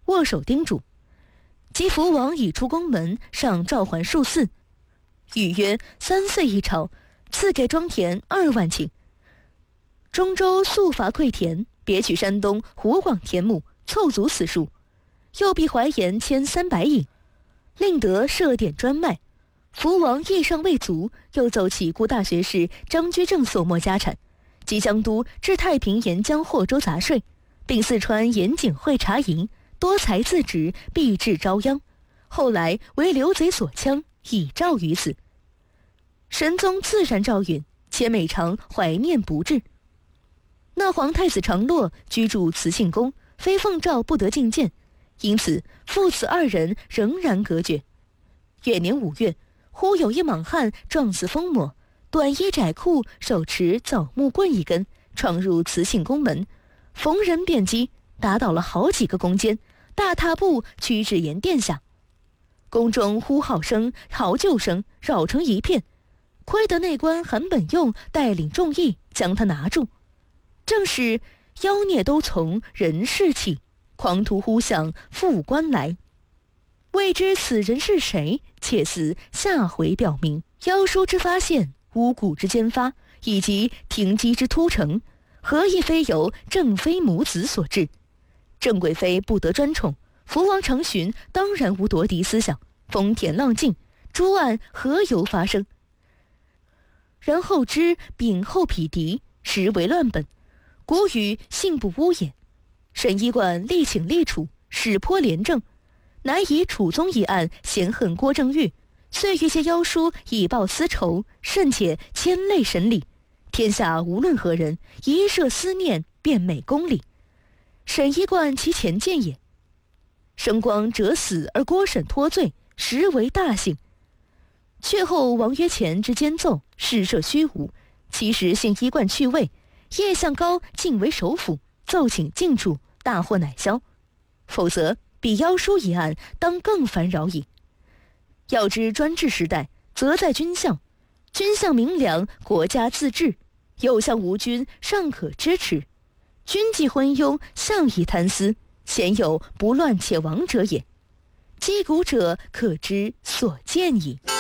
握手叮嘱。及福王已出宫门，上召还数次，语曰3岁一朝，赐给庄田2万顷。中州速伐溃田，别取山东、湖广田亩，凑足此数。又辟淮盐1300引，令得设点专卖。福王业尚未足，又奏起顾大学士张居正所没家产，即江都至太平沿江霍州杂税，并四川盐井会察营，多才自直，必至遭殃。后来为刘贼所枪，以诏于此。神宗自然诏允，且每常怀念不至。那皇太子常洛居住慈庆宫，非奉诏不得觐见，因此父子2人仍然隔绝。元年5月，忽有一莽汉状似疯魔，短衣窄裤，手持枣木棍1根，闯入慈庆宫门，逢人便击，打倒了好几个宫监，大踏步趋至檐殿下。宫中呼号声、嚎救声扰成一片，亏得内官韩本用带领众议将他拿住。正是妖孽都从人世起，狂徒忽向副官来。未知此人是谁，且似下回表明。妖书之发现，巫蛊之奸发，以及停机之突成，何亦非由正妃母子所致？郑贵妃不得专宠，福王长询当然无夺嫡思想，风田浪径，诸案何由发生？然后知秉厚匹敌，实为乱本，古语信不污也。审医官力请力处，始颇廉政，乃以楚宗一案嫌恨郭正玉，遂欲借妖书以报私仇，甚且牵累审理。天下无论何人，一涉思念，便美公理。审医官其前见也。生光折死而郭审脱罪，实为大幸。却后王约前之奸奏，事涉虚无，其实信医官去位，叶向高竟为首辅，奏请禁住，大祸乃消。否则比妖书一案当更烦扰矣。要知专制时代，则在君相，君相明良，国家自治，有相无君，尚可支持。君既昏庸，相亦贪私，鲜有不乱且亡者也。击鼓者可知所见矣。